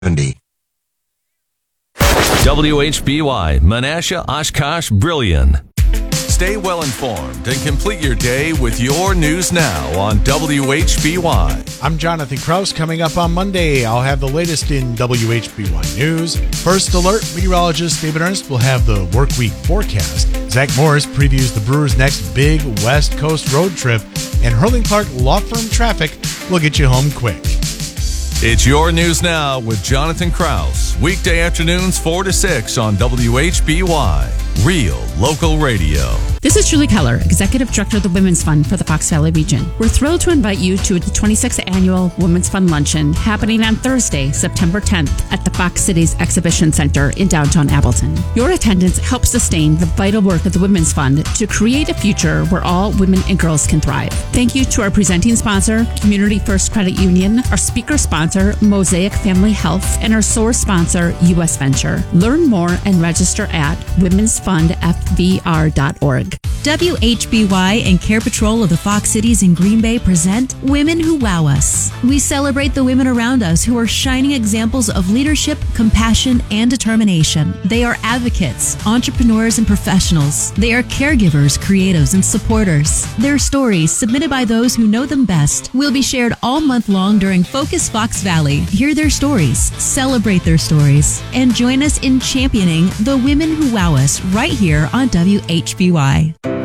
WHBY, Menasha, Oshkosh, Brillion. Stay well informed and complete your day with your news now on WHBY. I'm Jonathan Kraus. Coming up on Monday, I'll have the latest in WHBY news. First Alert meteorologist David Ernst will have the work week forecast. Zach Morris previews the Brewers' next big West Coast road trip. And Hurling Clark Law Firm Traffic will get you home quick. It's your news now with Jonathan Kraus. Weekday afternoons 4 to 6 on WHBY. Real local radio. This is Julie Keller, Executive Director of the Women's Fund for the Fox Valley region. We're thrilled to invite you to the 26th Annual Women's Fund Luncheon happening on Thursday, September 10th at the Fox Cities Exhibition Center in downtown Appleton. Your attendance helps sustain the vital work of the Women's Fund to create a future where all women and girls can thrive. Thank you to our presenting sponsor, Community First Credit Union, our speaker sponsor, Mosaic Family Health, and our source sponsor, U.S. Venture. Learn more and register at womensfundfvr.org. WHBY and Care Patrol of the Fox Cities in Green Bay present Women Who Wow Us. We celebrate the women around us who are shining examples of leadership, compassion, and determination. They are advocates, entrepreneurs, and professionals. They are caregivers, creatives, and supporters. Their stories, submitted by those who know them best, will be shared all month long during Focus Fox Valley. Hear their stories, celebrate their stories, and join us in championing the women who wow us right here on WHBY.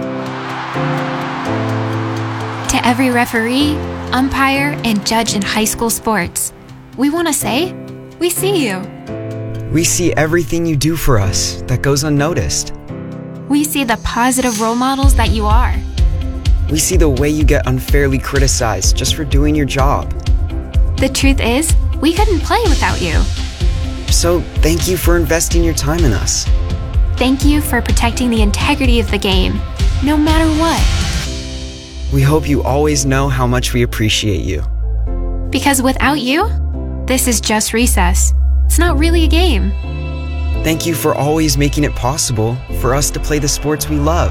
To every referee, umpire, and judge in high school sports, we want to say, we see you. We see everything you do for us that goes unnoticed. We see the positive role models that you are. We see the way you get unfairly criticized just for doing your job. The truth is, we couldn't play without you. So thank you for investing your time in us. Thank you for protecting the integrity of the game, no matter what. We hope you always know how much we appreciate you. Because without you, this is just recess. It's not really a game. Thank you for always making it possible for us to play the sports we love.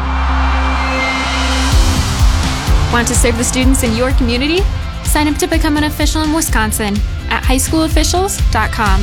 Want to serve the students in your community? Sign up to become an official in Wisconsin at highschoolofficials.com.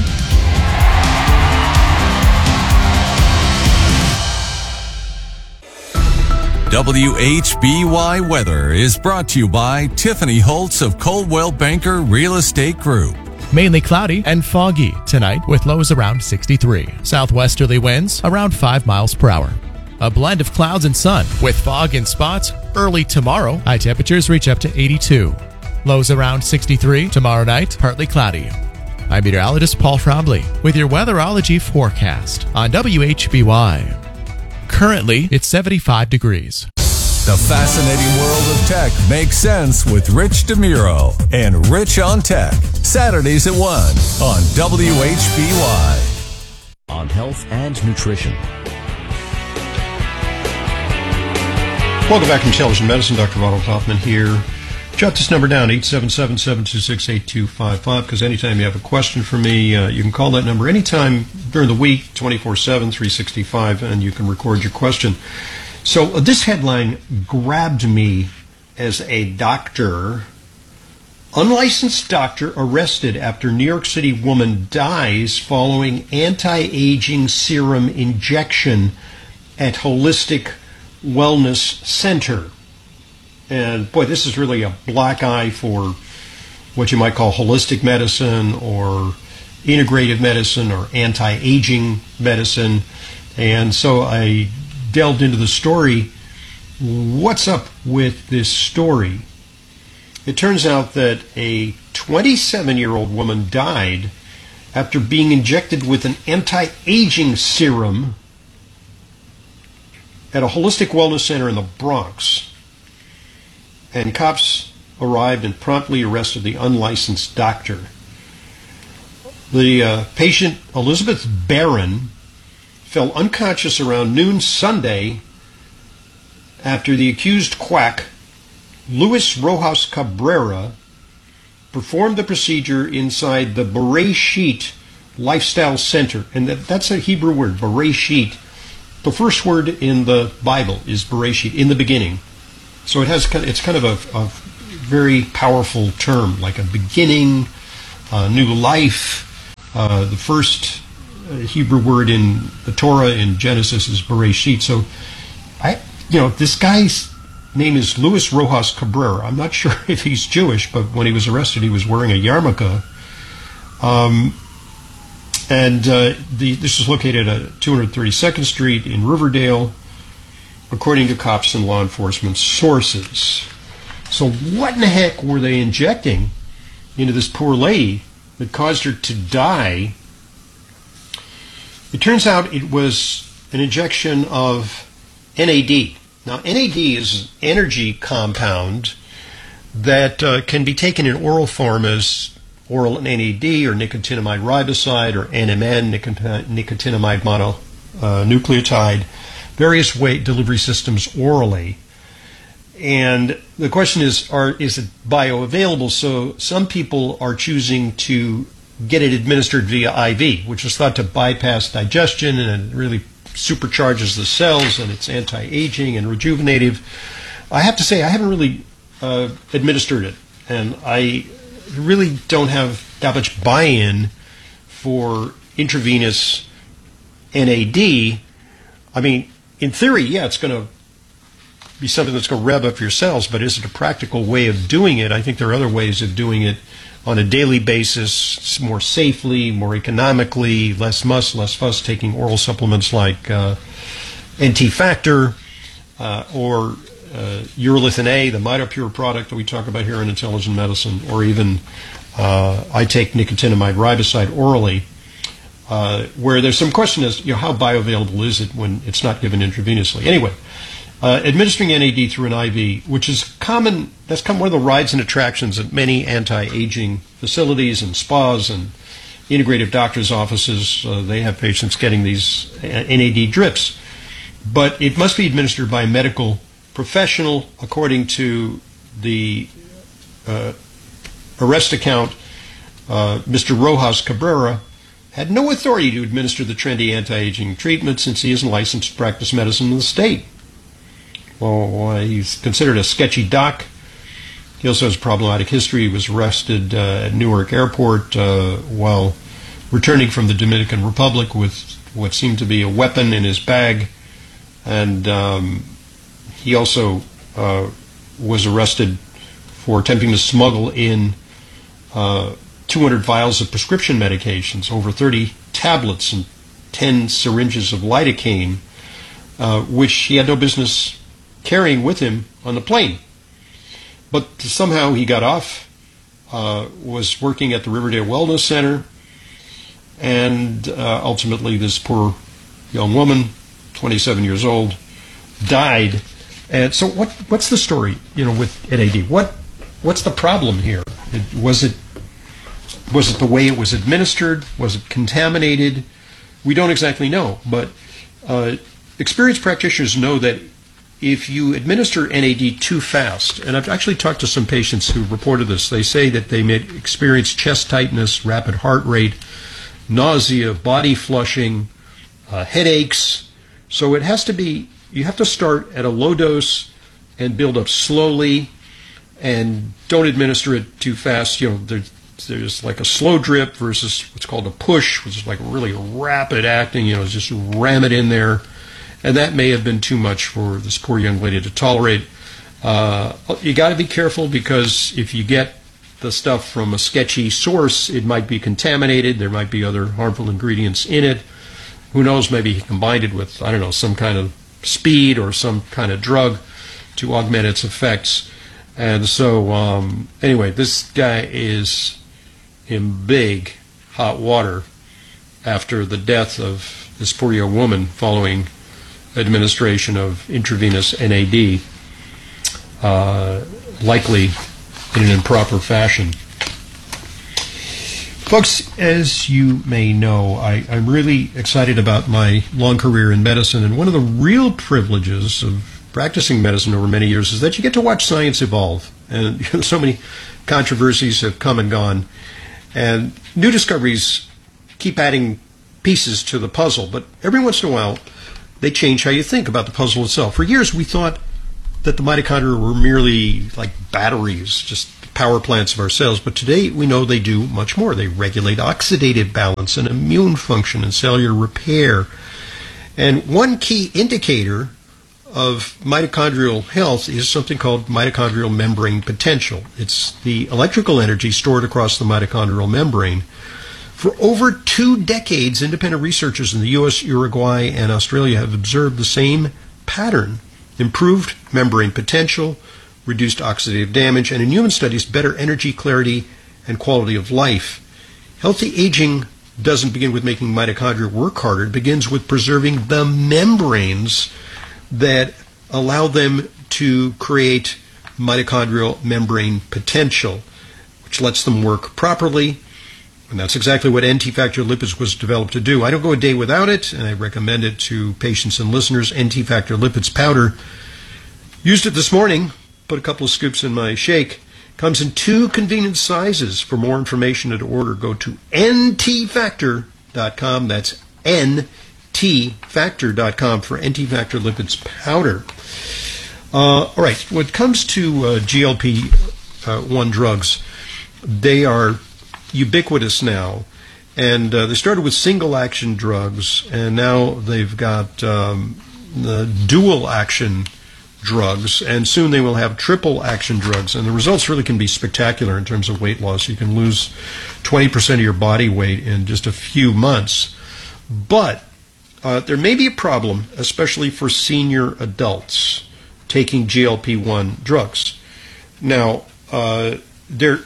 WHBY Weather is brought to you by Tiffany Holtz of Coldwell Banker Real Estate Group. Mainly cloudy and foggy tonight with lows around 63. Southwesterly winds around 5 miles per hour. A blend of clouds and sun with fog in spots early tomorrow. High temperatures reach up to 82. Lows around 63 tomorrow night, partly cloudy. I'm meteorologist Paul Frombley with your weatherology forecast on WHBY. Currently, it's 75 degrees. The fascinating world of tech makes sense with Rich DeMuro and Rich on Tech. Saturdays at 1 on WHBY. On health and nutrition. Welcome back to Intelligent Medicine. Dr. Ronald Hoffman here. Jot this number down, 877-726-8255, because anytime you have a question for me, you can call that number anytime during the week, 24/7, 365, and you can record your question. So this headline grabbed me as a doctor. Unlicensed doctor arrested after New York City woman dies following anti-aging serum injection at Holistic Wellness Center. And boy, this is really a black eye for what you might call holistic medicine or integrative medicine or anti-aging medicine. And so I delved into the story. What's up with this story? It turns out that a 27-year-old woman died after being injected with an anti-aging serum at a holistic wellness center in the Bronx. And cops arrived and promptly arrested the unlicensed doctor. The patient, Elizabeth Barron, fell unconscious around noon Sunday after the accused quack, Luis Rojas Cabrera, performed the procedure inside the Bereshit Lifestyle Center. And that's a Hebrew word, Bereshit. The first word in the Bible is Bereshit, in the beginning. So it's kind of a very powerful term, like a beginning, new life. The first Hebrew word in the Torah in Genesis is Bereshit. So, this guy's name is Luis Rojas Cabrera. I'm not sure if he's Jewish, but when he was arrested, he was wearing a yarmulke. This is located at 232nd Street in Riverdale, according to cops and law enforcement sources. So what in the heck were they injecting into this poor lady that caused her to die? It turns out it was an injection of NAD. Now, NAD is an energy compound that can be taken in oral form as oral NAD or nicotinamide riboside or NMN, nicotinamide mononucleotide, various delivery systems orally. And the question is it bioavailable? So some people are choosing to get it administered via IV, which is thought to bypass digestion, and it really supercharges the cells, and it's anti-aging and rejuvenative. I have to say, I haven't really administered it, and I really don't have that much buy-in for intravenous NAD. I mean, in theory, yeah, it's going to be something that's going to rev up your cells, but is it a practical way of doing it? I think there are other ways of doing it on a daily basis, more safely, more economically, less muss, less fuss, taking oral supplements like NT Factor or Urolithin A, the MitoPure product that we talk about here in Intelligent Medicine, or even I take nicotinamide riboside orally, where there's some question as how bioavailable is it when it's not given intravenously. Anyway, administering NAD through an IV, which is common, that's one of the rides and attractions at many anti-aging facilities and spas and integrative doctors' offices. They have patients getting these NAD drips. But it must be administered by a medical professional. According to the arrest account, Mr. Rojas Cabrera had no authority to administer the trendy anti-aging treatment since he isn't licensed to practice medicine in the state. Well, he's considered a sketchy doc. He also has a problematic history. He was arrested at Newark Airport while returning from the Dominican Republic with what seemed to be a weapon in his bag. And he also was arrested for attempting to smuggle in 200 vials of prescription medications, over 30 tablets and 10 syringes of lidocaine, which he had no business carrying with him on the plane. But somehow he got off, was working at the Riverdale Wellness Center, and ultimately this poor young woman, 27 years old, died. And so what's the story, with NAD? What's the problem here? Was it the way it was administered? Was it contaminated? We don't exactly know, but experienced practitioners know that if you administer NAD too fast, and I've actually talked to some patients who reported this, they say that they may experience chest tightness, rapid heart rate, nausea, body flushing, headaches. So it has to be, you have to start at a low dose and build up slowly, and don't administer it too fast. There's like a slow drip versus what's called a push, which is like really rapid acting, just ram it in there. And that may have been too much for this poor young lady to tolerate. You got to be careful, because if you get the stuff from a sketchy source, it might be contaminated. There might be other harmful ingredients in it. Who knows, maybe he combined it with, some kind of speed or some kind of drug to augment its effects. And so, anyway, this guy is in big hot water after the death of this poor young woman following administration of intravenous NAD, likely in an improper fashion. Folks, as you may know, I'm really excited about my long career in medicine, and one of the real privileges of practicing medicine over many years is that you get to watch science evolve. And so many controversies have come and gone, and new discoveries keep adding pieces to the puzzle, but every once in a while they change how you think about the puzzle itself. For years we thought that the mitochondria were merely like batteries, just power plants of our cells, but today we know they do much more. They regulate oxidative balance and immune function and cellular repair. And one key indicator of mitochondrial health is something called mitochondrial membrane potential. It's the electrical energy stored across the mitochondrial membrane. For over 2 decades, independent researchers in the U.S., Uruguay, and Australia have observed the same pattern: improved membrane potential, reduced oxidative damage, and in human studies, better energy, clarity, and quality of life. Healthy aging doesn't begin with making mitochondria work harder. It begins with preserving the membranes that allow them to create mitochondrial membrane potential, which lets them work properly. And that's exactly what NT Factor Lipids was developed to do. I don't go a day without it, and I recommend it to patients and listeners. NT Factor Lipids powder. Used it this morning, put a couple of scoops in my shake. Comes in 2 convenient sizes. For more information and to order, go to ntfactor.com. That's ntfactor.com for NT Factor Lipids powder. All right, when it comes to GLP-1 drugs, they are ubiquitous now, and they started with single-action drugs, and now they've got the dual-action drugs, and soon they will have triple-action drugs, and the results really can be spectacular in terms of weight loss. You can lose 20% of your body weight in just a few months, but there may be a problem, especially for senior adults taking GLP-1 drugs. Now, the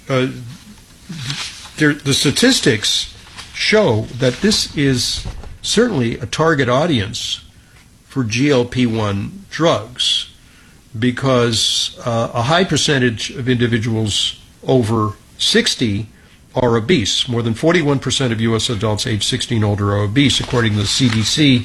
statistics show that this is certainly a target audience for GLP-1 drugs, because a high percentage of individuals over 60 are obese. More than 41% of U.S. adults age 60 and older are obese, according to the CDC.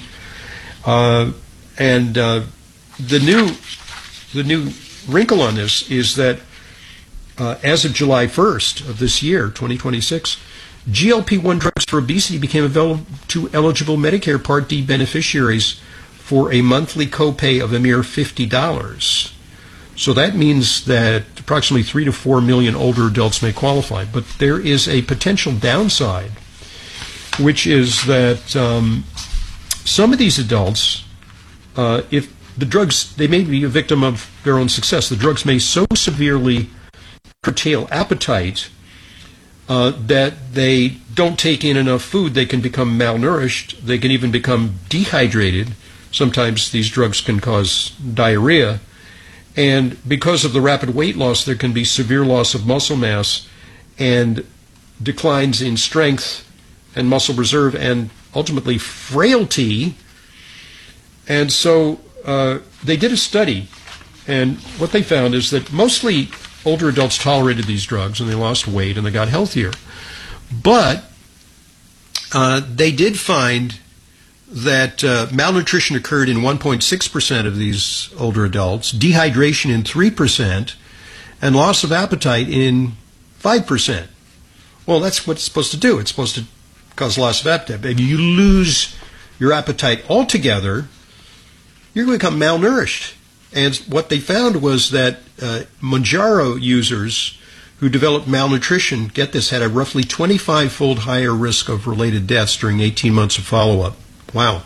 The new wrinkle on this is that as of July 1st of this year, 2026, GLP-1 drugs for obesity became available to eligible Medicare Part D beneficiaries for a monthly copay of a mere $50. So that means that approximately 3 to 4 million older adults may qualify. But there is a potential downside, which is that some of these adults, if the drugs, they may be a victim of their own success. The drugs may so severely curtail appetite that they don't take in enough food. They can become malnourished. They can even become dehydrated. Sometimes these drugs can cause diarrhea. And because of the rapid weight loss, there can be severe loss of muscle mass and declines in strength and muscle reserve and ultimately frailty. And so they did a study, and what they found is that mostly older adults tolerated these drugs and they lost weight and they got healthier. But they did find that malnutrition occurred in 1.6% of these older adults, dehydration in 3%, and loss of appetite in 5%. Well, that's what it's supposed to do. It's supposed to cause loss of appetite. If you lose your appetite altogether, you're going to become malnourished. And what they found was that Mounjaro users who developed malnutrition, get this, had a roughly 25-fold higher risk of related deaths during 18 months of follow-up. Wow.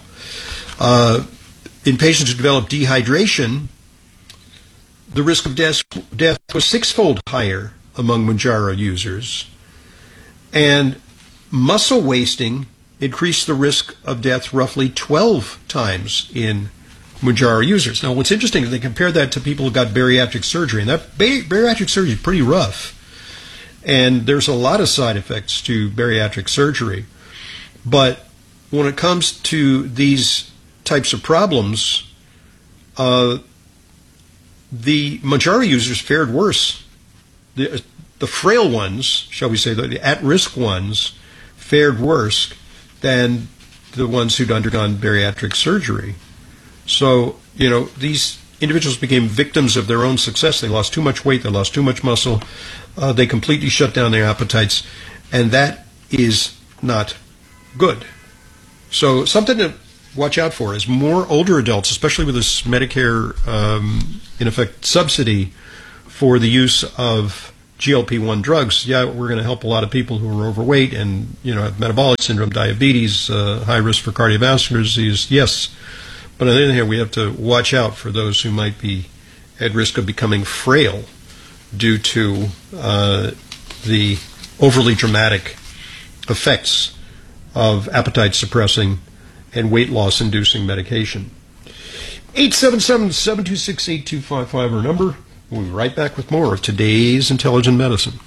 In patients who developed dehydration, the risk of death was 6-fold higher among Mounjaro users. And muscle wasting increased the risk of death roughly 12 times in Mounjaro users. Now, what's interesting is they compare that to people who got bariatric surgery, and that bariatric surgery is pretty rough. And there's a lot of side effects to bariatric surgery. But when it comes to these types of problems, the Mounjaro users fared worse. The frail ones, shall we say, the at-risk ones, fared worse than the ones who'd undergone bariatric surgery. So, these individuals became victims of their own success. They lost too much weight, they lost too much muscle, they completely shut down their appetites, and that is not good. So something to watch out for is more older adults, especially with this Medicare, in effect, subsidy for the use of GLP-1 drugs, yeah, we're going to help a lot of people who are overweight and, have metabolic syndrome, diabetes, high risk for cardiovascular disease, yes. But on the other hand, we have to watch out for those who might be at risk of becoming frail due to the overly dramatic effects of appetite-suppressing and weight loss-inducing medication. 877-726-8255, our number. We'll be right back with more of today's Intelligent Medicine.